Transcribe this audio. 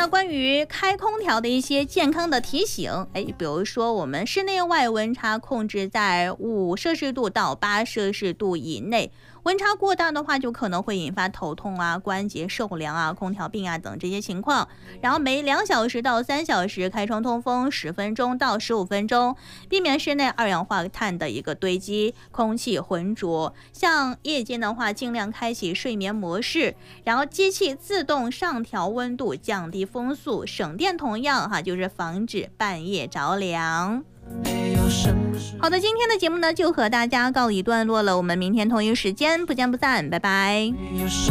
那关于开空调的一些健康的提醒，比如说我们室内外温差控制在5摄氏度到8摄氏度以内，温差过大的话就可能会引发头痛啊、关节受凉啊、空调病啊等这些情况。然后每2小时到3小时开窗通风10分钟到15分钟，避免室内二氧化碳的一个堆积，空气浑浊。像夜间的话，尽量开启睡眠模式，然后机器自动上调温度，降低风速，省电同样就是防止半夜着凉。好的，今天的节目呢就和大家告一段落了，我们明天同一时间不见不散，拜拜。